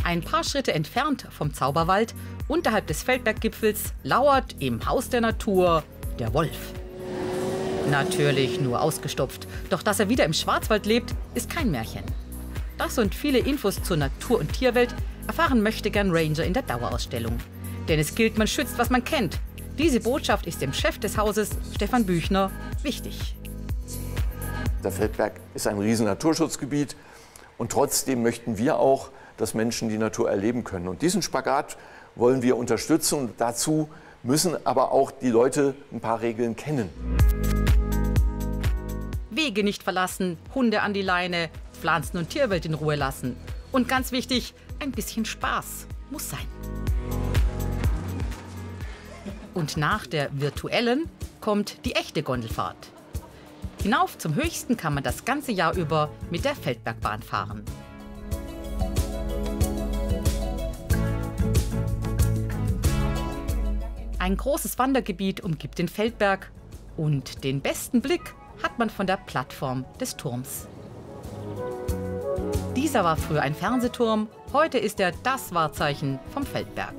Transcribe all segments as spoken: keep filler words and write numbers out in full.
Ein paar Schritte entfernt vom Zauberwald, unterhalb des Feldberggipfels, lauert im Haus der Natur der Wolf. Natürlich nur ausgestopft, doch dass er wieder im Schwarzwald lebt, ist kein Märchen. Das und viele Infos zur Natur- und Tierwelt erfahren Möchtegern Ranger in der Dauerausstellung. Denn es gilt, man schützt, was man kennt. Diese Botschaft ist dem Chef des Hauses, Stefan Büchner, wichtig. Der Feldberg ist ein riesen Naturschutzgebiet und trotzdem möchten wir auch, dass Menschen die Natur erleben können. Und diesen Spagat wollen wir unterstützen und dazu müssen aber auch die Leute ein paar Regeln kennen. Wege nicht verlassen, Hunde an die Leine, Pflanzen- und Tierwelt in Ruhe lassen. Und ganz wichtig, ein bisschen Spaß muss sein. Und nach der virtuellen kommt die echte Gondelfahrt. Hinauf zum Höchsten kann man das ganze Jahr über mit der Feldbergbahn fahren. Ein großes Wandergebiet umgibt den Feldberg und den besten Blick hat man von der Plattform des Turms. Dieser war früher ein Fernsehturm, heute ist er das Wahrzeichen vom Feldberg.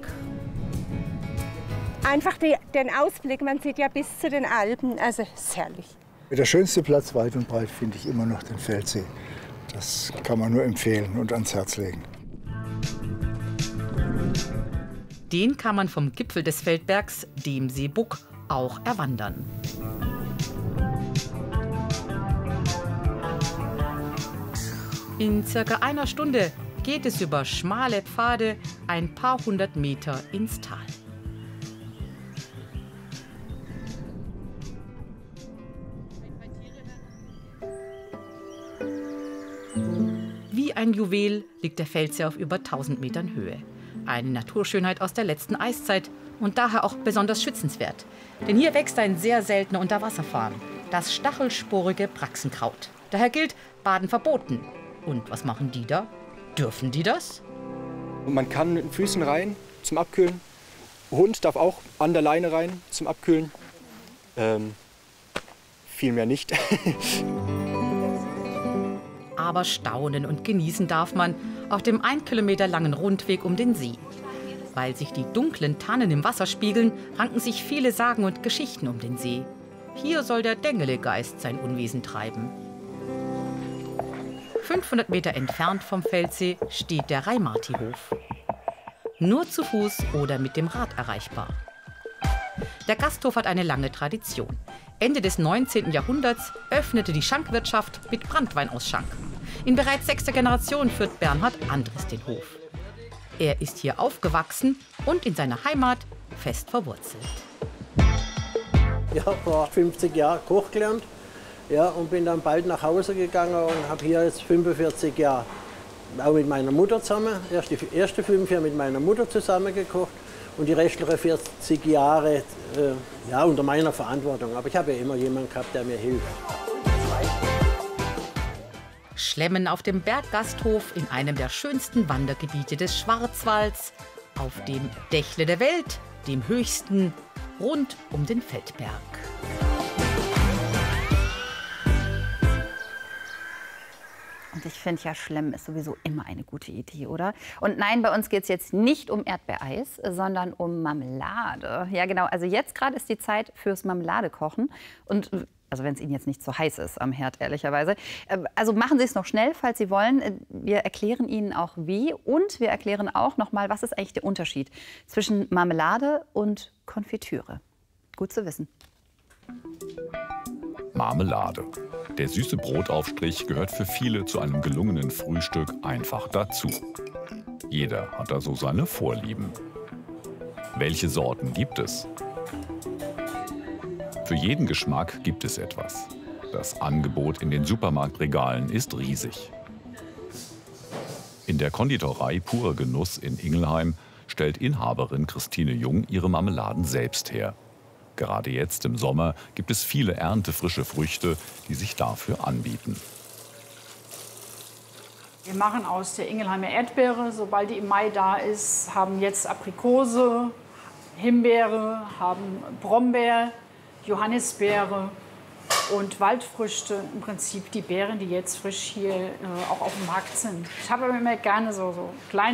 Einfach die, den Ausblick, man sieht ja bis zu den Alpen, also ist herrlich. Der schönste Platz weit und breit finde ich immer noch den Feldsee. Das kann man nur empfehlen und ans Herz legen. Den kann man vom Gipfel des Feldbergs, dem Seebuck, auch erwandern. In circa einer Stunde geht es über schmale Pfade ein paar hundert Meter ins Tal. Wie ein Juwel liegt der Feldsee auf über tausend Metern Höhe. Eine Naturschönheit aus der letzten Eiszeit und daher auch besonders schützenswert. Denn hier wächst ein sehr seltener Unterwasserfarn, das stachelsporige Braxenkraut. Daher gilt, Baden verboten. Und was machen die da? Dürfen die das? Man kann mit den Füßen rein zum Abkühlen. Hund darf auch an der Leine rein zum Abkühlen. Ähm, viel mehr nicht. Aber staunen und genießen darf man auf dem ein Kilometer langen Rundweg um den See. Weil sich die dunklen Tannen im Wasser spiegeln, ranken sich viele Sagen und Geschichten um den See. Hier soll der Dengele-Geist sein Unwesen treiben. fünfhundert Meter entfernt vom Feldsee steht der Reimarti-Hof. Nur zu Fuß oder mit dem Rad erreichbar. Der Gasthof hat eine lange Tradition. Ende des neunzehnten Jahrhunderts öffnete die Schankwirtschaft mit Branntweinausschank. In bereits sechster Generation führt Bernhard Andres den Hof. Er ist hier aufgewachsen und in seiner Heimat fest verwurzelt. Ich habe vor fünfzig Jahren Koch gelernt, ja, und bin dann bald nach Hause gegangen und habe hier jetzt fünfundvierzig Jahre auch mit meiner Mutter zusammen, erst die ersten fünf Jahre mit meiner Mutter zusammen gekocht und die restlichen vierzig Jahre äh, ja, unter meiner Verantwortung. Aber ich habe ja immer jemanden gehabt, der mir hilft. Schlemmen auf dem Berggasthof in einem der schönsten Wandergebiete des Schwarzwalds, auf dem Dächle der Welt, dem höchsten, rund um den Feldberg. Und ich finde ja, Schlemmen ist sowieso immer eine gute Idee, oder? Und nein, bei uns geht es jetzt nicht um Erdbeereis, sondern um Marmelade. Ja, genau. Also jetzt gerade ist die Zeit fürs Marmeladekochen. Und also wenn es Ihnen jetzt nicht so heiß ist am Herd, ehrlicherweise. Also machen Sie es noch schnell, falls Sie wollen. Wir erklären Ihnen auch wie. Und wir erklären auch noch mal, was ist eigentlich der Unterschied zwischen Marmelade und Konfitüre. Gut zu wissen. Marmelade. Der süße Brotaufstrich gehört für viele zu einem gelungenen Frühstück einfach dazu. Jeder hat da so seine Vorlieben. Welche Sorten gibt es? Für jeden Geschmack gibt es etwas. Das Angebot in den Supermarktregalen ist riesig. In der Konditorei Purer Genuss in Ingelheim stellt Inhaberin Christine Jung ihre Marmeladen selbst her. Gerade jetzt im Sommer gibt es viele erntefrische Früchte, die sich dafür anbieten. Wir machen aus der Ingelheimer Erdbeere, sobald die im Mai da ist, haben jetzt Aprikose, Himbeere, haben Brombeer, Johannisbeere und Waldfrüchte. Im Prinzip die Beeren, die jetzt frisch hier äh, auch auf dem Markt sind. Ich habe aber immer gerne so, so kleine